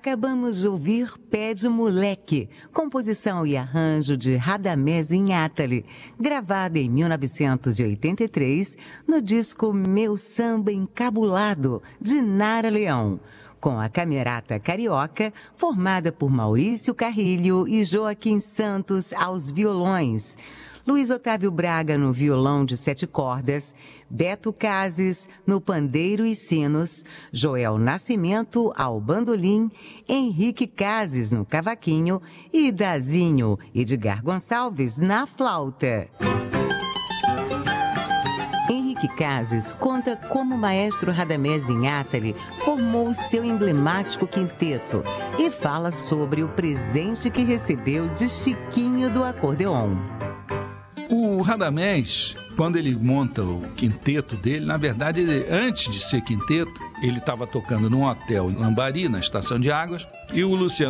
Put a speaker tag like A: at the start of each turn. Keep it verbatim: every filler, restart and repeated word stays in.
A: Acabamos de ouvir Pé de Moleque, composição e arranjo de Radamés Inátali, gravada em mil novecentos e oitenta e três no disco Meu Samba Encabulado, de Nara Leão, com a Camerata Carioca, formada por Maurício Carrilho e Joaquim Santos aos violões, Luiz Otávio Braga no violão de sete cordas, Beto Cases no pandeiro e sinos, Joel Nascimento ao bandolim, Henrique Cases no cavaquinho e Dazinho Edgar Gonçalves na flauta. Henrique Cases conta como o maestro Radamés Inátali formou o seu emblemático quinteto e fala sobre o presente que recebeu de Chiquinho do acordeon.
B: O Radamés, quando ele monta o quinteto dele, na verdade, ele, antes de ser quinteto, ele estava tocando num hotel em Lambari, na Estação de Águas, e o Luciano